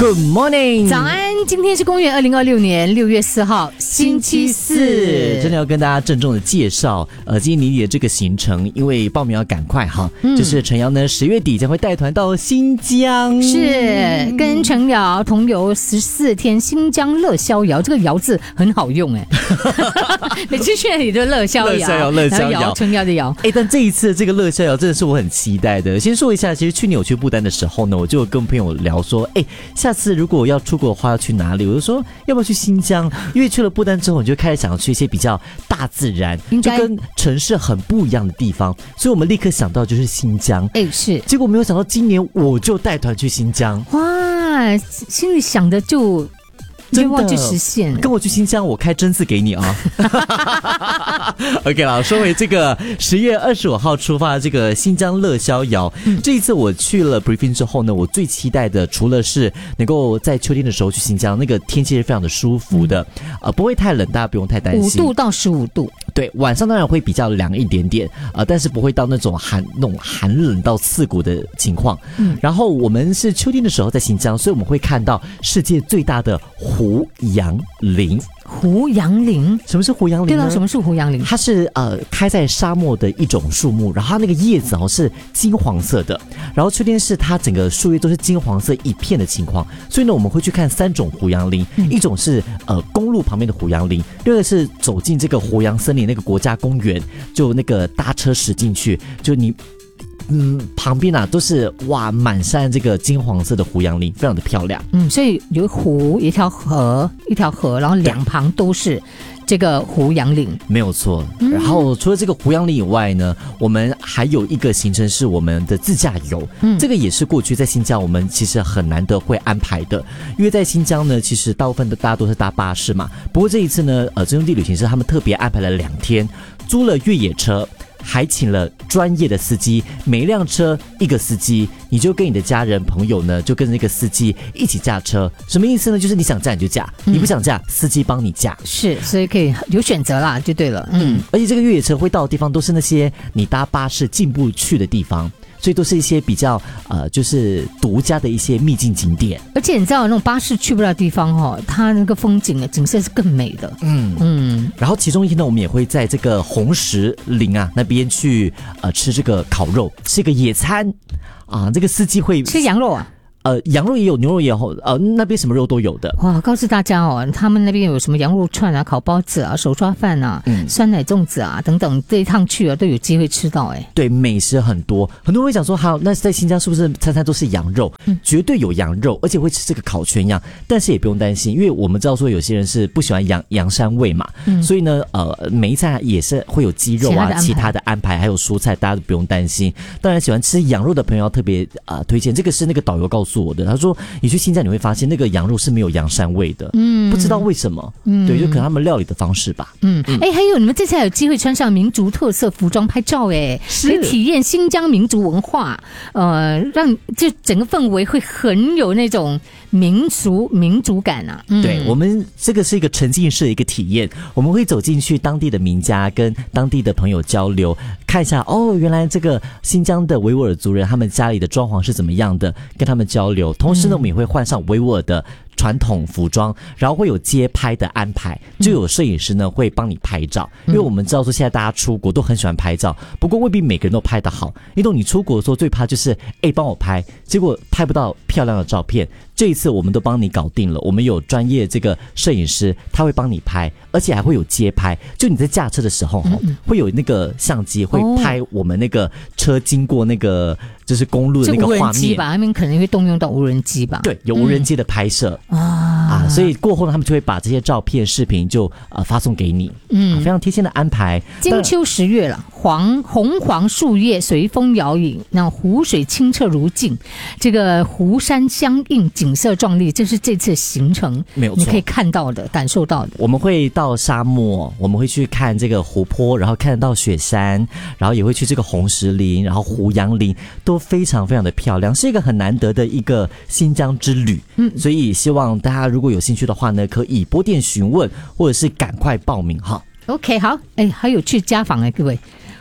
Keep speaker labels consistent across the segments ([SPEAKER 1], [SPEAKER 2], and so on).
[SPEAKER 1] Good morning，
[SPEAKER 2] 早安！今天是公元2026年6月4号，星期四。
[SPEAKER 1] 真的要跟大家郑重的介绍，今天你的这个行程，因为报名要赶快哈，就是陈瑶呢10月底将会带团到新疆，
[SPEAKER 2] 是跟陈瑶同游14天新疆乐逍遥，这个瑶字很好用哎，每次去那里都乐逍遥，
[SPEAKER 1] 乐逍遥，
[SPEAKER 2] 陈瑶的瑶。
[SPEAKER 1] 但这一次这个乐逍遥真的是我很期待的。先说一下，其实去年我去不丹的时候呢，我就跟朋友聊说，下次如果我要出国的话要去哪里？我就说要不要去新疆？因为去了不丹之后，你就开始想要去一些比较大自然，就跟城市很不一样的地方，所以我们立刻想到就是新疆。
[SPEAKER 2] 是，
[SPEAKER 1] 结果没有想到今年我就带团去新疆，
[SPEAKER 2] 哇，心里想的就愿望就实现了。
[SPEAKER 1] 跟我去新疆，我开真字给你啊。OK 啦，说回这个10月25号出发的这个新疆乐逍遥，这一次我去了 briefing 之后呢，我最期待的除了是能够在秋天的时候去新疆，那个天气是非常的舒服的，不会太冷，大家不用太担心。
[SPEAKER 2] 5度到15度，
[SPEAKER 1] 对，晚上当然会比较凉一点点，但是不会到那种寒冷到刺骨的情况。然后我们是秋天的时候在新疆，所以我们会看到世界最大的胡杨林。
[SPEAKER 2] 胡杨林，
[SPEAKER 1] 什么是胡杨林呢？
[SPEAKER 2] 对了，什么是胡杨林？
[SPEAKER 1] 它是开在沙漠的一种树木，然后它那个叶子是金黄色的，然后秋天是它整个树叶都是金黄色一片的情况，所以呢我们会去看3种胡杨林，一种是公路旁边的胡杨林，另外个是走进这个胡杨森林那个国家公园，就那个搭车驶进去，就你旁边都是满山这个金黄色的胡杨林，非常的漂亮。
[SPEAKER 2] 所以有湖一条河，然后两旁都是这个胡杨林，
[SPEAKER 1] 没有错。然后除了这个胡杨林以外呢，我们还有一个行程是我们的自驾游。这个也是过去在新疆我们其实很难得会安排的，因为在新疆呢，其实大部分的大家都是搭巴士嘛。不过这一次呢，真兄弟旅行社他们特别安排了2天，租了越野车。还请了专业的司机，每一辆车一个司机，你就跟你的家人朋友呢，就跟那个司机一起驾车。什么意思呢？就是你想驾你就驾，你不想驾，司机帮你驾。
[SPEAKER 2] 是，所以可以有选择啦，就对了。
[SPEAKER 1] 而且这个越野车会到的地方都是那些你搭巴士进不去的地方。所以都是一些比较就是独家的一些秘境景点，
[SPEAKER 2] 而且你知道那种巴士去不了的地方它那个风景景色是更美的。
[SPEAKER 1] 然后其中一天呢，我们也会在这个红石林那边去吃这个烤肉，是一个野餐这个司机会
[SPEAKER 2] 吃羊肉啊。
[SPEAKER 1] 羊肉也有，牛肉也有，那边什么肉都有的。
[SPEAKER 2] 哇，告诉大家他们那边有什么羊肉串啊、烤包子啊、手抓饭啊、酸奶粽子啊等等，这一趟去都有机会吃到。
[SPEAKER 1] 对，美食很多，很多人会讲说，好，那在新疆是不是餐餐都是羊肉？绝对有羊肉，而且会吃这个烤全羊，但是也不用担心，因为我们知道说有些人是不喜欢羊膻味嘛，所以呢，每一餐也是会有鸡肉其他的安排，还有蔬菜，大家都不用担心。当然，喜欢吃羊肉的朋友要特别推荐，这个是那个导游告诉我的，他说你去新疆你会发现那个羊肉是没有羊膻味的，不知道为什么，对，就可能他们料理的方式吧。
[SPEAKER 2] 还有你们这次还有机会穿上民族特色服装拍照，可以体验新疆民族文化，让这整个氛围会很有那种民族感啊。
[SPEAKER 1] 对，我们这个是一个沉浸式的一个体验，我们会走进去当地的民家，跟当地的朋友交流，看一下原来这个新疆的维吾尔族人他们家里的装潢是怎么样的，跟他们交流。同时呢，我们也会换上维吾尔的传统服装，然后会有街拍的安排，就有摄影师呢会帮你拍照，因为我们知道说现在大家出国都很喜欢拍照，不过未必每个人都拍得好。因为你出国的时候最怕就是帮我拍，结果拍不到漂亮的照片。这一次我们都帮你搞定了，我们有专业这个摄影师，他会帮你拍，而且还会有街拍，就你在驾车的时候会有那个相机会拍我们那个车经过那个就是公路的那个画面。
[SPEAKER 2] 无人机吧，他们可能会动用到无人机吧。
[SPEAKER 1] 对，有无人机的拍摄所以过后呢，他们就会把这些照片、视频就发送给你，非常贴心的安排。
[SPEAKER 2] 金秋10月了，红黄树叶随风摇曳，那湖水清澈如镜，这个湖山相映，景色壮丽，这是这次行程没有错，你可以看到的、感受到的。
[SPEAKER 1] 我们会到沙漠，我们会去看这个湖泊，然后看得到雪山，然后也会去这个红石林，然后胡杨林，都非常非常的漂亮，是一个很难得的一个新疆之旅。所以希望大家如果有兴趣的话呢，可以拨电询问，或者是赶快报名哈。
[SPEAKER 2] OK， 好，还有去家访各位。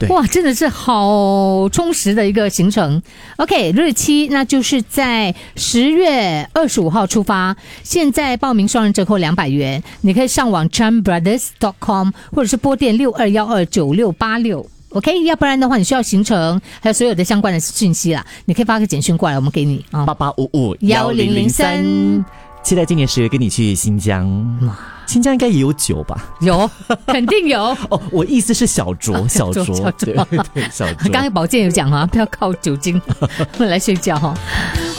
[SPEAKER 2] 哇，真的是好充实的一个行程。OK， 日期那就是在10月25号出发，现在报名双人折扣200元，你可以上网 chanbrothers.com 或者是拨电62129686。OK， 要不然的话，你需要行程还有所有的相关的讯息啦，你可以发个简讯过来，我们给你啊，88551003。
[SPEAKER 1] 期待今年10月跟你去新疆。新疆应该也有酒吧？
[SPEAKER 2] 有，肯定有。
[SPEAKER 1] 哦，我意思是小酌，小酌，对，小酌。
[SPEAKER 2] 刚才宝健有讲啊，不要靠酒精来睡觉哈。